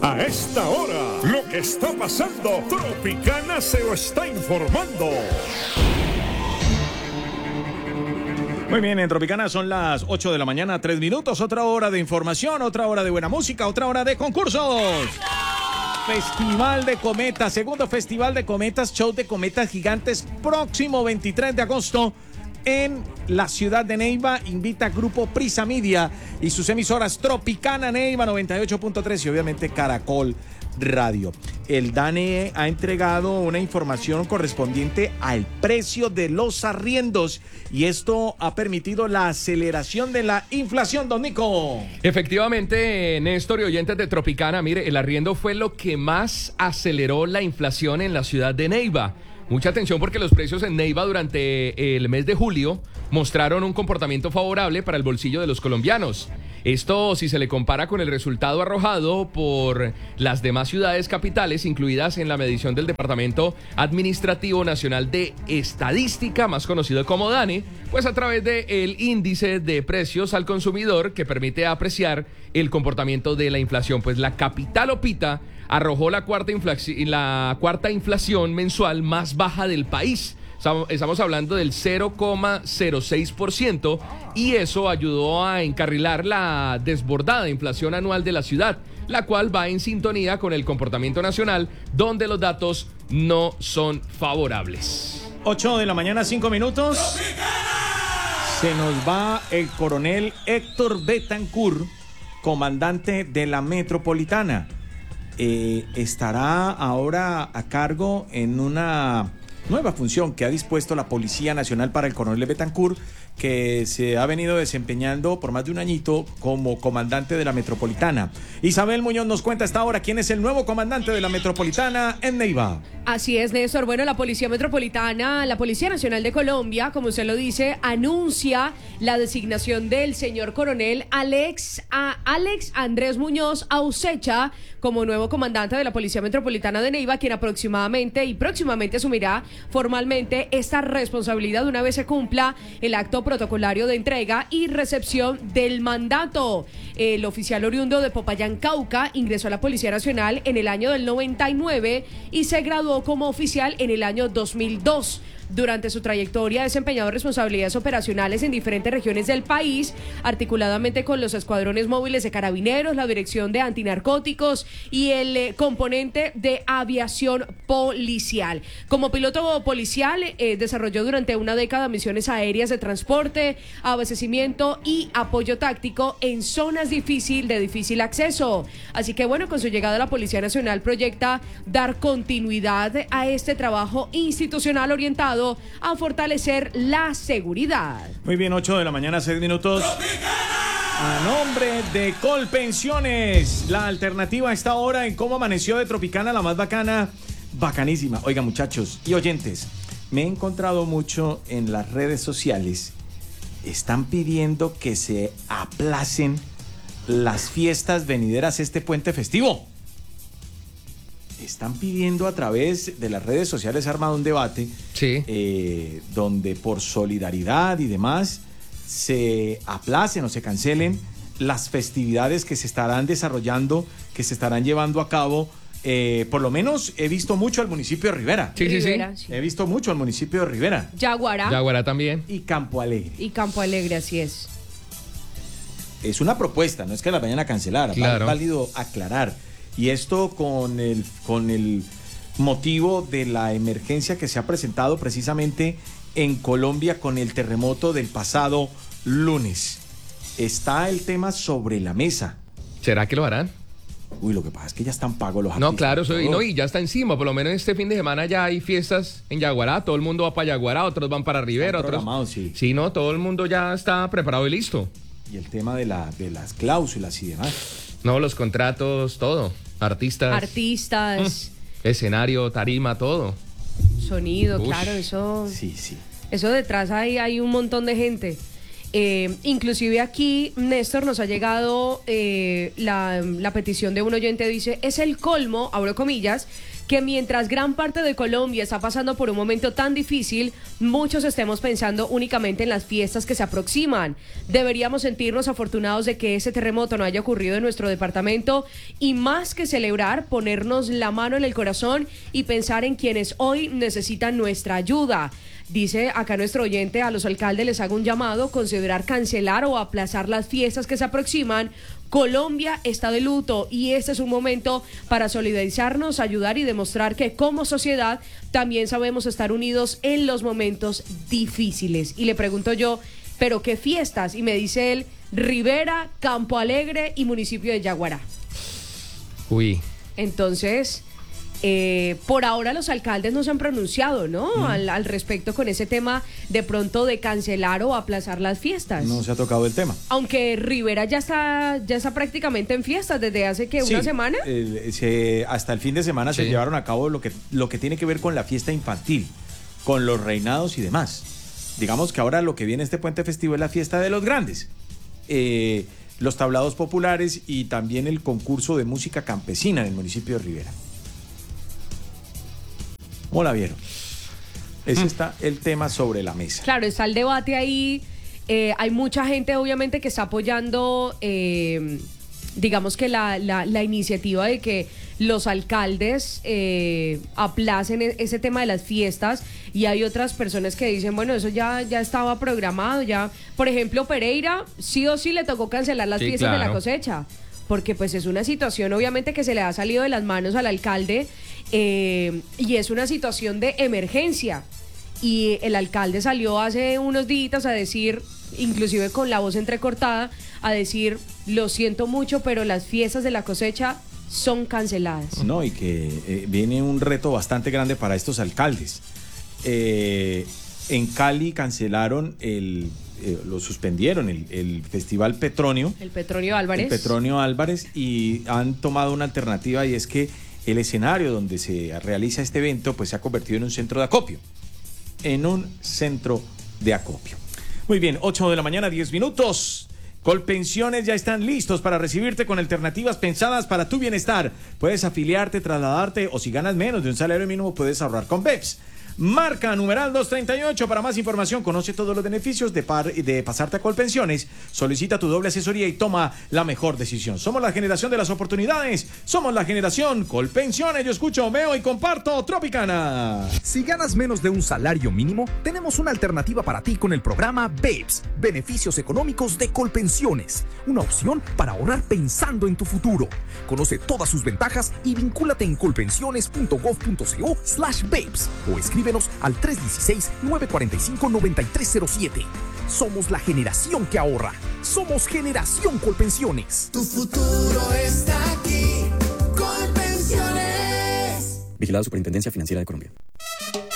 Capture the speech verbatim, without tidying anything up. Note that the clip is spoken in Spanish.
A esta hora, lo que está pasando, Tropicana se lo está informando. Muy bien, en Tropicana son las ocho de la mañana, tres minutos, otra hora de información, otra hora de buena música, otra hora de concursos. Festival de Cometas, segundo Festival de Cometas, show de cometas gigantes, próximo veintitrés de agosto en la ciudad de Neiva. Invita Grupo Prisa Media y sus emisoras Tropicana Neiva noventa y ocho punto tres y obviamente Caracol Radio. El DANE ha entregado una información correspondiente al precio de los arriendos y esto ha permitido la aceleración de la inflación, don Nico. Efectivamente, Néstor y oyentes de Tropicana, mire, el arriendo fue lo que más aceleró la inflación en la ciudad de Neiva. Mucha atención porque los precios en Neiva durante el mes de julio mostraron un comportamiento favorable para el bolsillo de los colombianos. Esto si se le compara con el resultado arrojado por las demás ciudades capitales incluidas en la medición del Departamento Administrativo Nacional de Estadística, más conocido como DANE, pues a través del índice de precios al consumidor que permite apreciar el comportamiento de la inflación. Pues la capital Opita arrojó la cuarta, inflaci- la cuarta inflación mensual más baja del país. Estamos hablando del cero coma cero seis por ciento y eso ayudó a encarrilar la desbordada inflación anual de la ciudad, la cual va en sintonía con el comportamiento nacional, donde los datos no son favorables. ocho de la mañana, cinco minutos. Se nos va el coronel Héctor Betancourt, comandante de la Metropolitana. Eh, estará ahora a cargo en una nueva función que ha dispuesto la Policía Nacional para el coronel Betancourt, que se ha venido desempeñando por más de un añito como comandante de la Metropolitana. Isabel Muñoz nos cuenta a esta hora quién es el nuevo comandante de la Metropolitana en Neiva. Así es, Néstor. Bueno, la Policía Metropolitana, la Policía Nacional de Colombia, como usted lo dice, anuncia la designación del señor coronel Alex, a Alex Andrés Muñoz Ausecha como nuevo comandante de la Policía Metropolitana de Neiva, quien aproximadamente y próximamente asumirá formalmente esta responsabilidad una vez se cumpla el acto protocolario de entrega y recepción del mandato. El oficial oriundo de Popayán, Cauca, ingresó a la Policía Nacional en el año del noventa y nueve y se graduó como oficial en el año dos mil dos. Durante su trayectoria ha desempeñado responsabilidades operacionales en diferentes regiones del país, articuladamente con los escuadrones móviles de carabineros, la dirección de antinarcóticos y el eh, componente de aviación policial. Como piloto policial, eh, desarrolló durante una década misiones aéreas de transporte, abastecimiento y apoyo táctico en zonas difícil, de difícil acceso. Así que bueno, con su llegada a la Policía Nacional proyecta dar continuidad a este trabajo institucional orientado a fortalecer la seguridad. Muy bien, ocho de la mañana, seis minutos. A nombre de Colpensiones, la alternativa a esta hora en cómo amaneció de Tropicana, la más bacana, bacanísima. Oiga, muchachos y oyentes, me he encontrado mucho en las redes sociales. Están pidiendo que se aplacen las fiestas venideras este puente festivo. Están pidiendo a través de las redes sociales, se ha armado un debate, sí. eh, donde por solidaridad y demás se aplacen o se cancelen las festividades que se estarán desarrollando, que se estarán llevando a cabo. Eh, por lo menos he visto mucho al municipio de Rivera. Sí, Rivera, sí, sí. He visto mucho al municipio de Rivera. Yaguará. Yaguará también. Y Campo Alegre. Y Campo Alegre, así es. Es una propuesta, no es que la vayan a cancelar, Claro. es válido aclarar. Y esto con el, con el motivo de la emergencia que se ha presentado precisamente en Colombia con el terremoto del pasado lunes. Está el tema sobre la mesa. ¿Será que lo harán? Uy, lo que pasa es que ya están pagos los No, artistas. claro, soy, todo. no, y ya está encima. Por lo menos este fin de semana ya hay fiestas en Yaguará. Todo el mundo va para Yaguará, otros van para Rivera, Están otros. programados, sí. Sí, no, todo el mundo ya está preparado y listo. Y el tema de, la, de las cláusulas y demás. No, los contratos, todo. Artistas. Artistas, mm, escenario, tarima, todo. sonido, Ush. claro, eso. Sí, sí. Eso detrás hay, hay un montón de gente. Eh, inclusive aquí, Néstor, nos ha llegado eh, la, la petición de un oyente, dice, es el colmo, abro comillas, que mientras gran parte de Colombia está pasando por un momento tan difícil, muchos estemos pensando únicamente en las fiestas que se aproximan. Deberíamos sentirnos afortunados de que ese terremoto no haya ocurrido en nuestro departamento y más que celebrar, ponernos la mano en el corazón y pensar en quienes hoy necesitan nuestra ayuda. Dice acá nuestro oyente, a los alcaldes les hago un llamado, considerar cancelar o aplazar las fiestas que se aproximan. Colombia está de luto y este es un momento para solidarizarnos, ayudar y demostrar que como sociedad también sabemos estar unidos en los momentos difíciles. Y le pregunto yo, ¿pero qué fiestas? Y me dice él, Rivera, Campo Alegre y municipio de Yaguará. Uy. Entonces... Eh, por ahora los alcaldes no se han pronunciado, ¿no? Mm. Al, al respecto con ese tema de pronto de cancelar o aplazar las fiestas. No se ha tocado el tema. Aunque Rivera ya está, ya está prácticamente en fiestas desde hace que sí, una semana. Eh, se, hasta el fin de semana sí. se llevaron a cabo lo que, lo que tiene que ver con la fiesta infantil, con los reinados y demás. Digamos que ahora lo que viene este puente festivo es la fiesta de los grandes. Eh, los tablados populares y también el concurso de música campesina en el municipio de Rivera. ¿Cómo la vieron? Ese mm. está el tema sobre la mesa. Claro, está el debate ahí. Eh, hay mucha gente, obviamente, que está apoyando, eh, digamos que la, la, la iniciativa de que los alcaldes eh, aplacen ese tema de las fiestas. Y hay otras personas que dicen, bueno, eso ya, ya estaba programado. Ya, por ejemplo, Pereira, sí o sí le tocó cancelar las sí, fiestas claro. de la cosecha. Porque pues es una situación, obviamente, que se le ha salido de las manos al alcalde. Eh, y es una situación de emergencia y el alcalde salió hace unos días a decir, inclusive con la voz entrecortada, a decir, lo siento mucho, pero las fiestas de la cosecha son canceladas. No, y que eh, viene un reto bastante grande para estos alcaldes. Eh, en Cali cancelaron el eh, lo suspendieron el, el Festival Petronio. El Petronio Álvarez. El Petronio Álvarez y han tomado una alternativa y es que el escenario donde se realiza este evento pues se ha convertido en un centro de acopio. En un centro de acopio. Muy bien, ocho de la mañana, diez minutos. Colpensiones ya están listos para recibirte con alternativas pensadas para tu bienestar. Puedes afiliarte, trasladarte o si ganas menos de un salario mínimo puedes ahorrar con Beps. Marca numeral doscientos treinta y ocho para más información. Conoce todos los beneficios de, par, de pasarte a Colpensiones. Solicita tu doble asesoría y toma la mejor decisión. Somos la generación de las oportunidades. Somos la generación Colpensiones. Yo escucho, veo y comparto Tropicana. Si ganas menos de un salario mínimo, tenemos una alternativa para ti con el programa Beps. Beneficios económicos de Colpensiones. Una opción para ahorrar pensando en tu futuro. Conoce todas sus ventajas y vincúlate en colpensiones.gov.co slash Beps o escribe al tres uno seis, nueve cuatro cinco, nueve tres cero siete. Somos la generación que ahorra. Somos Generación Colpensiones. Tu futuro está aquí. Colpensiones. Vigilado Superintendencia Financiera de Colombia.